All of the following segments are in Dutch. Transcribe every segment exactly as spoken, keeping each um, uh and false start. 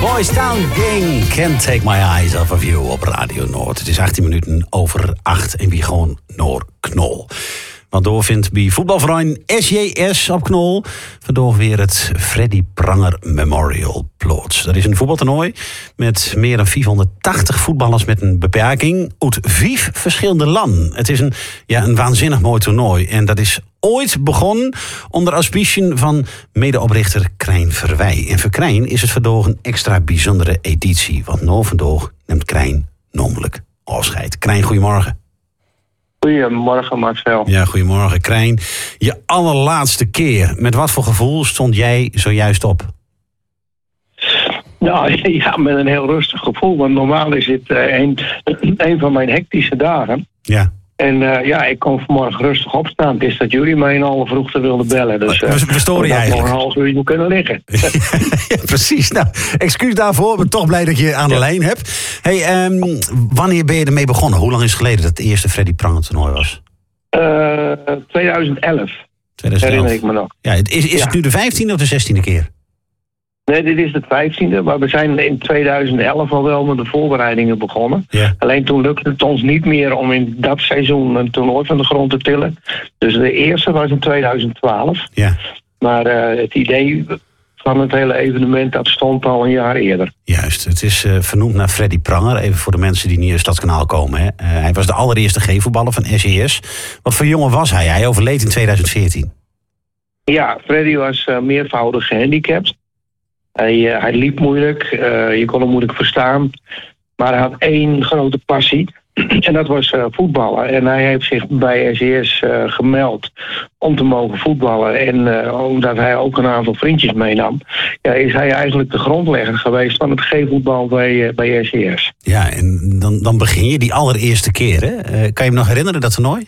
Boys Town Gang, Can't Take My Eyes Off of You op Radio Noord. Het is achttien minuten over acht en wie gewoon Noor Knol. Waardoor vindt bij voetbalverein S J S op Knol vandaag weer het Freddy Pranger Memorial plaats. Dat is een voetbaltoernooi met meer dan vierhonderdtachtig voetballers met een beperking uit vijf verschillende landen. Het is een, ja, een waanzinnig mooi toernooi en dat is ooit begonnen onder auspiciën van medeoprichter Krijn Verwij. En voor Krijn is het vandaag een extra bijzondere editie, want nou vandaag neemt Krijn namelijk afscheid. Krijn, goedemorgen. Goedemorgen, Marcel. Ja, goedemorgen, Krijn. Je allerlaatste keer. Met wat voor gevoel stond jij zojuist op? Nou ja, met een heel rustig gevoel. Want normaal is het uh, een, een van mijn hectische dagen. Ja. En uh, ja, ik kon vanmorgen rustig opstaan. Het is dat jullie mij in alle vroegte wilden bellen. Dus uh, we, we storen je eigenlijk. nog een half uur kunnen liggen. Ja, precies. Nou, excuus daarvoor. Ik ben toch blij dat je aan de ja. lijn hebt. Hey, um, wanneer ben je ermee begonnen? Hoe lang is het geleden dat het eerste Freddy Pranger toernooi was? Uh, twintig elf. twintig elf. Herinner ik me nog. Ja, is is ja. het nu de vijftiende of de zestiende keer? Nee, dit is de vijftiende, maar we zijn in twintig elf al wel met de voorbereidingen begonnen. Ja. Alleen toen lukte het ons niet meer om in dat seizoen een toernooi van de grond te tillen. Dus de eerste was in twintig twaalf. Ja. Maar uh, het idee van het hele evenement, dat stond al een jaar eerder. Juist, het is uh, vernoemd naar Freddy Pranger. Even voor de mensen die niet in het Stadskanaal komen. Hè. Uh, hij was de allereerste G-voetballer van S J S. Wat voor jongen was hij? Hij overleed in twintig veertien. Ja, Freddy was uh, meervoudig gehandicapt. Hij, uh, hij liep moeilijk, uh, je kon hem moeilijk verstaan. Maar hij had één grote passie. En dat was uh, voetballen. En hij heeft zich bij S J S uh, gemeld om te mogen voetballen. En uh, omdat hij ook een aantal vriendjes meenam, ja, is hij eigenlijk de grondlegger geweest van het G-voetbal bij, uh, bij S J S. Ja, en dan, dan begin je die allereerste keer. Hè? Uh, kan je me nog herinneren, dat toernooi?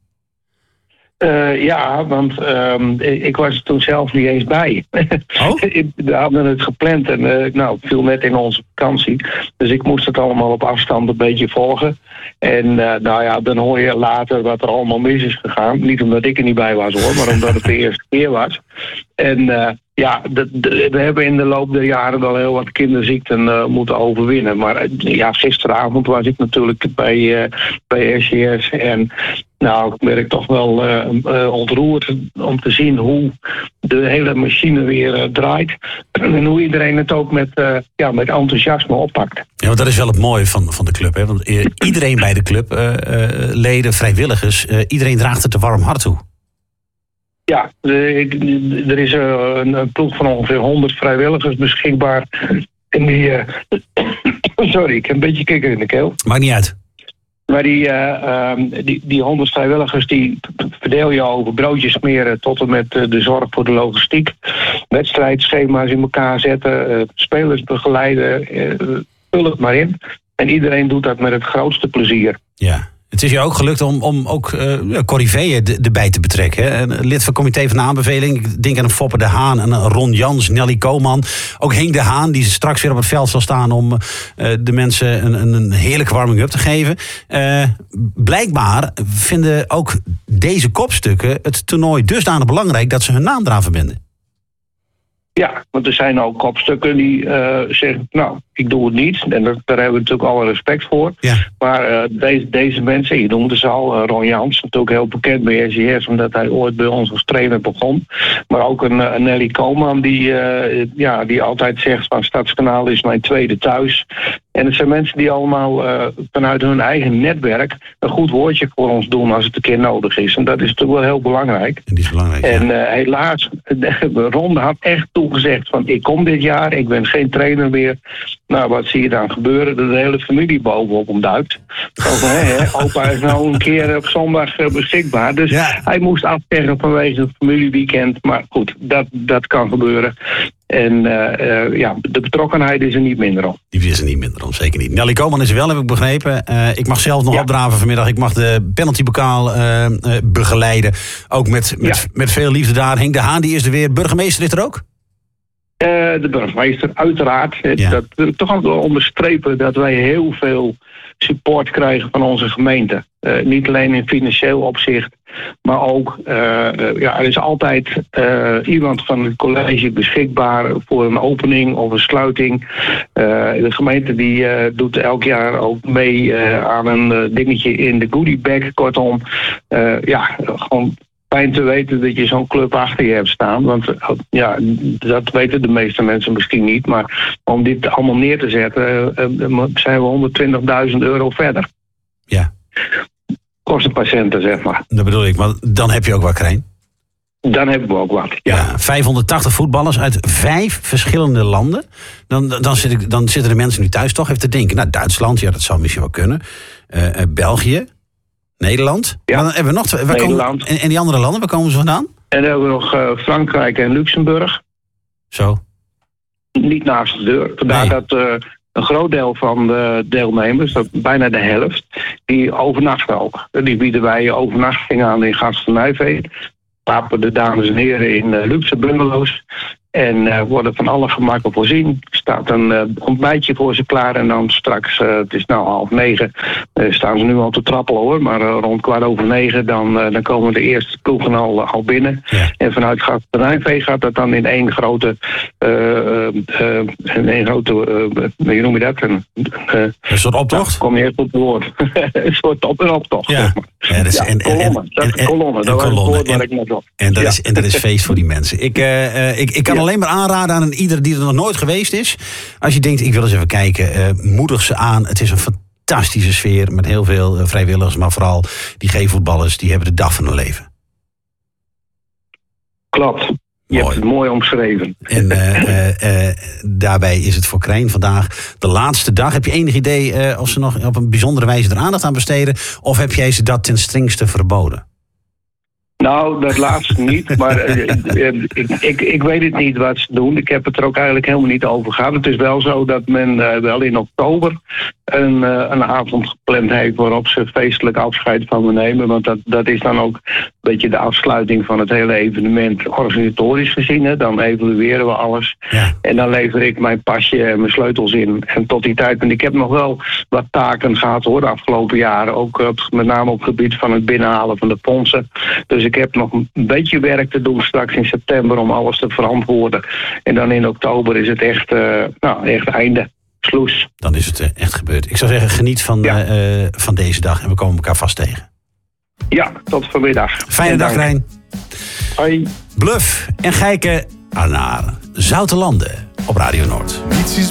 Uh, ja, want um, ik was er toen zelf niet eens bij. Oh? We hadden het gepland en uh, nou, het viel net in onze vakantie. Dus ik moest het allemaal op afstand een beetje volgen. En uh, nou ja, dan hoor je later wat er allemaal mis is gegaan. Niet omdat ik er niet bij was hoor, maar omdat het de eerste keer was. En uh, ja, de, de, we hebben in de loop der jaren wel heel wat kinderziekten uh, moeten overwinnen. Maar uh, ja, gisteravond was ik natuurlijk bij, uh, bij S J S en nou, ik werd toch wel uh, uh, ontroerd om te zien hoe de hele machine weer uh, draait. En hoe iedereen het ook met, uh, ja, met enthousiasme oppakt. Ja, want dat is wel het mooie van, van de club. Hè? Want uh, iedereen bij de club, uh, uh, leden, vrijwilligers, uh, iedereen draagt het een warm hart toe. Ja, de, er is uh, een, een ploeg van ongeveer honderd vrijwilligers beschikbaar. En die, uh, sorry, ik heb een beetje kikker in de keel. Maakt niet uit. Maar die, uh, um, die, die honderd vrijwilligers die verdeel je over broodjes smeren tot en met uh, de zorg voor de logistiek. Wedstrijdschema's in elkaar zetten, uh, spelers begeleiden, uh, vul het maar in. En iedereen doet dat met het grootste plezier. Ja. Het is je ook gelukt om, om ook uh, Corriveeën erbij te betrekken. Hè? Een lid van het comité van de aanbeveling. Ik denk aan een Foppe de Haan, en een Ron Jans, Nelly Koman. Ook Henk de Haan, die straks weer op het veld zal staan om uh, de mensen een, een heerlijke warming-up te geven. Uh, blijkbaar vinden ook deze kopstukken het toernooi dusdanig belangrijk dat ze hun naam eraan verbinden. Ja, want er zijn ook kopstukken die uh, zeggen, nou, ik doe het niet. En dat, daar hebben we natuurlijk alle respect voor. Ja. Maar uh, deze, deze mensen, je noemde ze al, uh, Ron Jans, natuurlijk heel bekend bij S J S, omdat hij ooit bij ons als trainer begon. Maar ook een, een Nelly Koman die, uh, ja, die altijd zegt van Stadskanaal is mijn tweede thuis. En het zijn mensen die allemaal uh, vanuit hun eigen netwerk een goed woordje voor ons doen als het een keer nodig is. En dat is natuurlijk wel heel belangrijk. En die is belangrijk, En ja. uh, helaas, Ron had echt toegezegd van ik kom dit jaar, ik ben geen trainer meer. Nou, wat zie je dan gebeuren? Dat de hele familie bovenop hem duikt. Van, hè, opa is nou een keer op zondag uh, beschikbaar. Dus ja. hij moest afzeggen vanwege het familieweekend. Maar goed, dat, dat kan gebeuren. En uh, uh, ja, de betrokkenheid is er niet minder om. Die is er niet minder om, zeker niet. Nelly Koman is er wel, heb ik begrepen. Uh, ik mag zelf nog ja. opdraven vanmiddag. Ik mag de penaltybokaal uh, uh, begeleiden. Ook met, met, ja. met veel liefde daar. Henk de Haan, die is er weer. Burgemeester is er ook? Uh, de burgemeester, uiteraard. Ja. Dat wil ik toch ook wel onderstrepen dat wij heel veel support krijgen van onze gemeente. Uh, niet alleen in financieel opzicht, maar ook, uh, uh, ja, er is altijd uh, iemand van het college beschikbaar voor een opening of een sluiting. Uh, de gemeente die uh, doet elk jaar ook mee uh, aan een uh, dingetje in de goodie bag. Kortom, uh, ja, gewoon fijn te weten dat je zo'n club achter je hebt staan. Want ja, dat weten de meeste mensen misschien niet. Maar om dit allemaal neer te zetten, uh, zijn we honderdtwintigduizend euro verder. Ja. Kostenpatiënten, zeg maar. Dat bedoel ik, maar dan heb je ook wat, Krijn. Dan hebben we ook wat, ja. ja vijfhonderdtachtig voetballers uit vijf verschillende landen. Dan, dan, zit ik, dan zitten de mensen nu thuis toch even te denken. Nou, Duitsland, ja, dat zou misschien wel kunnen. Uh, uh, België. Nederland. Ja. Maar dan hebben we nog twee. Nederland. Komen, en, en die andere landen, waar komen ze vandaan? En dan hebben we nog uh, Frankrijk en Luxemburg. Zo. Niet naast de deur. Vandaar nee. dat uh, een groot deel van de deelnemers, dat bijna de helft, die overnachten ook. Die bieden wij overnachting aan in Gastenijveen. Slapen de dames en heren in uh, luxe bungalows. En uh, worden van alle gemakken voorzien. Er staat een uh, ontbijtje voor ze klaar. En dan straks, uh, het is nou half negen, uh, staan ze nu al te trappelen hoor. Maar uh, rond kwart over negen, dan, uh, dan komen de eerste ploegen al, uh, al binnen. Ja. En vanuit Gastenijvee gaat dat dan in één grote, uh, uh, in één grote, uh, hoe noem je dat? Een, uh, een soort optocht? Kom je echt op het woord. een soort op, een optocht. Ja. Zeg maar. Ja, dat is, ja, en, kolonne. En, dat is een kolonne. Dat was het woord waar ik net op. En dat, ja. is, en dat is feest voor die mensen. Ik, uh, uh, ik, ik kan ja. alleen maar aanraden aan een ieder die er nog nooit geweest is. Als je denkt, ik wil eens even kijken, uh, moedig ze aan. Het is een fantastische sfeer met heel veel uh, vrijwilligers. Maar vooral die G-voetballers, die hebben de dag van hun leven. Klopt. Je mooi. hebt het mooi omschreven. En uh, uh, uh, daarbij is het voor Krijn vandaag de laatste dag. Heb je enig idee uh, of ze nog op een bijzondere wijze er aandacht aan besteden? Of heb jij ze dat ten strengste verboden? Nou, dat laatste niet, maar uh, ik, ik, ik weet het niet wat ze doen. Ik heb het er ook eigenlijk helemaal niet over gehad. Het is wel zo dat men uh, wel in oktober een, uh, een avond gepland heeft waarop ze feestelijk afscheid van me nemen. Want dat, dat is dan ook een beetje de afsluiting van het hele evenement organisatorisch gezien. Hè. Dan evalueren we alles. Ja. En dan lever ik mijn pasje en mijn sleutels in. En tot die tijd, en ik heb nog wel wat taken gehad hoor, de afgelopen jaren. Ook uh, met name op het gebied van het binnenhalen van de fondsen. Dus ik heb nog een beetje werk te doen straks in september om alles te verantwoorden. En dan in oktober is het echt, uh, nou, echt einde. Sloes. Dan is het uh, echt gebeurd. Ik zou zeggen, geniet van, ja. uh, van deze dag en we komen elkaar vast tegen. Ja, tot vanmiddag. Fijne dag, Rijn. Hoi. Bluff en Gijken naar Zoutelanden op Radio Noord. Niets is